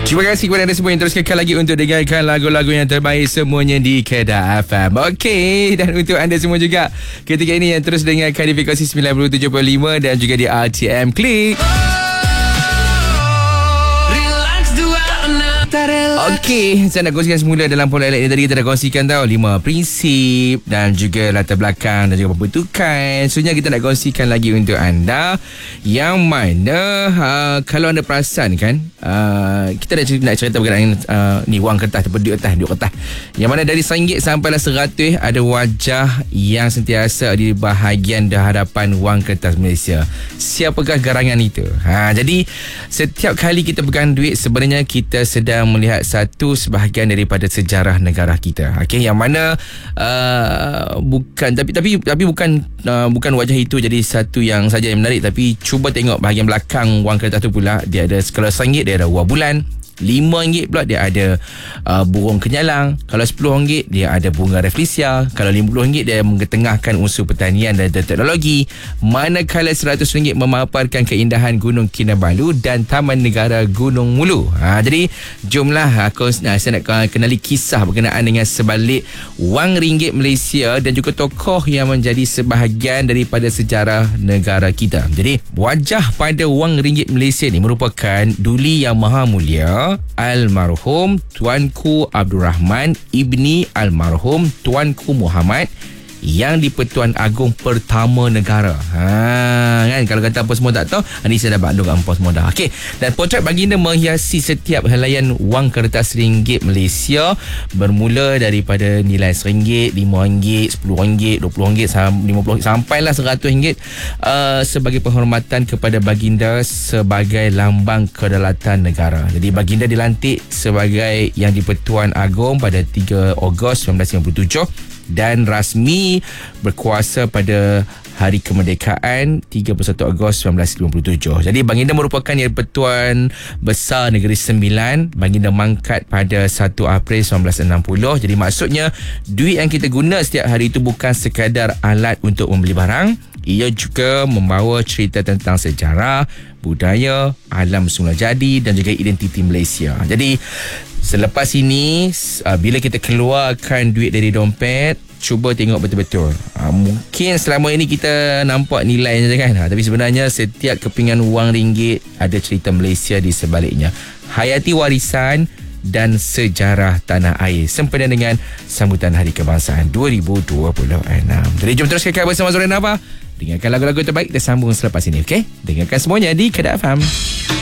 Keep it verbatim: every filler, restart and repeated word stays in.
Terima kasih kepada anda semua yang terus kekal lagi untuk dengarkan lagu-lagu yang terbaik semuanya di Kedah F M. Okey, dan untuk anda semua juga ketika ini yang terus dengarkan di frekuensi sembilan puluh tujuh perpuluhan lima dan juga di R T M Klik. Okey, saya nak kongsikan semula dalam pola elek ni. Tadi kita dah kongsikan tau lima prinsip dan juga latar belakang dan juga pembentukan. Sebenarnya kita nak kongsikan lagi untuk anda yang mana uh, kalau anda perasan kan, uh, kita dah cerita, nak cerita berkenaan uh, ni wang kertas ataupun duit kertas, duit kertas yang mana dari seringgit sampailah seratus ada wajah yang sentiasa di bahagian di hadapan wang kertas Malaysia. Siapakah garangan itu? Ha, jadi setiap kali kita pegang duit sebenarnya kita sedang melihat satu sebahagian daripada sejarah negara kita. Okey, yang mana uh, bukan tapi tapi tapi bukan uh, bukan wajah itu jadi satu yang saja yang menarik, tapi cuba tengok bahagian belakang wang kertas tu pula. Dia ada skala seringgit, dia ada uang bulan. lima ringgit pula dia ada uh, burung kenyalang. Kalau sepuluh ringgit dia ada bunga reflesia. Kalau lima puluh ringgit dia mengetengahkan unsur pertanian dan teknologi. Manakala seratus ringgit memaparkan keindahan Gunung Kinabalu dan Taman Negara Gunung Mulu. Ha, jadi jomlah aku nah, saya nak kenali kisah berkenaan dengan sebalik wang ringgit Malaysia dan juga tokoh yang menjadi sebahagian daripada sejarah negara kita. Jadi wajah pada wang ringgit Malaysia ni merupakan Duli Yang Maha Mulia Almarhum Tuanku Abdul Rahman Ibni Almarhum Tuanku Muhammad yang di-Pertuan Agong pertama negara. Ha, kan kalau kata apa semua tak tahu, ini saya dah baklung apa semua dah. Okey, dan potret baginda menghiasi setiap helaian wang kertas ringgit Malaysia bermula daripada nilai seringgit, lima ringgit, sepuluh ringgit, dua puluh ringgit, lima puluh ringgit sampailah seratus ringgit uh, sebagai penghormatan kepada baginda sebagai lambang kedaulatan negara. Jadi baginda dilantik sebagai yang di-Pertuan Agong pada tiga Ogos seribu sembilan ratus lima puluh tujuh dan rasmi berkuasa pada hari kemerdekaan tiga puluh satu Ogos seribu sembilan ratus lima puluh tujuh. Jadi baginda merupakan yang Pertuan Besar Negeri Sembilan. Baginda mangkat pada satu April seribu sembilan ratus enam puluh. Jadi maksudnya duit yang kita guna setiap hari itu bukan sekadar alat untuk membeli barang. Ia juga membawa cerita tentang sejarah, budaya, alam semula jadi dan juga identiti Malaysia. Jadi selepas ini bila kita keluarkan duit dari dompet, cuba tengok betul-betul. Ha, mungkin selama ini kita nampak nilai saja kan. Ha, tapi sebenarnya setiap kepingan wang ringgit ada cerita Malaysia di sebaliknya. Hayati warisan dan sejarah tanah air sempena dengan sambutan Hari Kebangsaan dua ribu dua puluh enam. Jadi jom terus kekal bersama Zora Nava. Dengarkan lagu-lagu terbaik. Kita sambung selepas ini, okey? Dengarkan semuanya di Kedah F M.